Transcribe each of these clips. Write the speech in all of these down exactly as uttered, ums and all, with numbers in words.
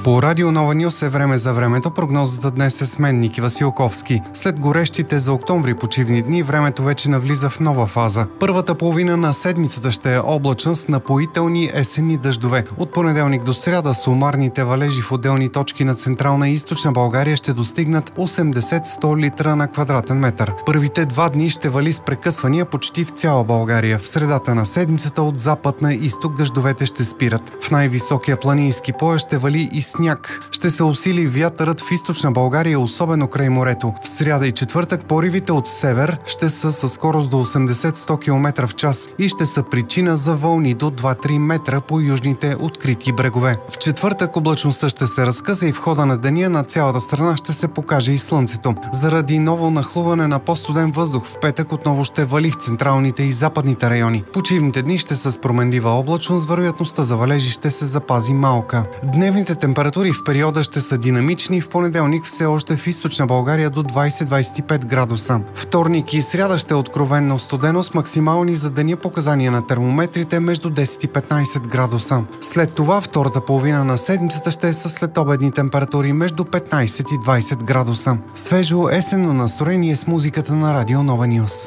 По Радио Нова Нюс е време за времето. Прогнозата днес е с мен, Ники Василковски. След горещите за октомври почивни дни, времето вече навлиза в нова фаза. Първата половина на седмицата ще е облачна с напоителни есенни дъждове. От понеделник до сряда сумарните валежи в отделни точки на Централна и Източна България ще достигнат осемдесет до сто литра на квадратен метър. Първите два дни ще вали с прекъсвания почти в цяла България. В средата на седмицата от запад на изток дъждовете ще спират. В най-високия планински пояс ще вали и сняг. Ще се усили вятърът в Източна България, особено край морето. В сряда и четвъртък поривите от север ще са със скорост до осемдесет до сто километра в час и ще са причина за вълни до два до три метра по южните открити брегове. В четвъртък облачността ще се разкъса и в хода на деня на цялата страна ще се покаже и слънцето. Заради ново нахлуване на по-студен въздух в петък отново ще вали в централните и западните райони. Почивните дни ще са с променлива облачност, вероятността за валежи ще се запази малка. Дневните температури в периода ще са динамични. В понеделник все още в Източна България до двадесет до двадесет и пет градуса. Вторник и сряда ще е откровенно студено с максимални за деня показания на термометрите между десет и петнадесет градуса. След това втората половина на седмицата ще е със следобедни температури между петнадесет и двадесет градуса. Свежо есенно настроение с музиката на Радио Нова Нюс.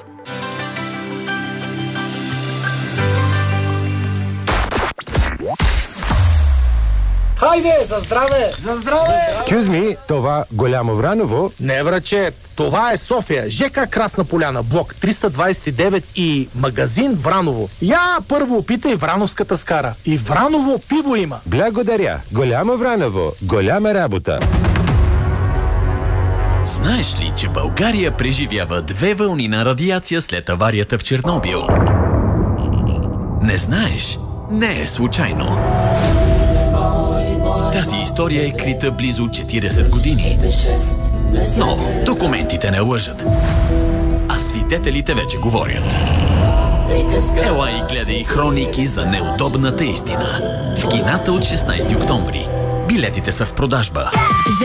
Хайде, за здраве! За здраве! Excuse me, това Голямо Враново? Не, враче, това е София, ЖК Красна поляна, блок триста двадесет и девет и магазин Враново. Я първо опитай Врановската скара. И Враново пиво има. Благодаря. Голямо Враново. Голяма работа. Знаеш ли, че България преживява две вълни на радиация след аварията в Чернобил? Не знаеш? Не е случайно. Тази история е крита близо четиридесет години. Но документите не лъжат. А свидетелите вече говорят. Ела и гледай хроники за неудобната истина. В кината от шестнадесети октомври. Билетите са в продажба.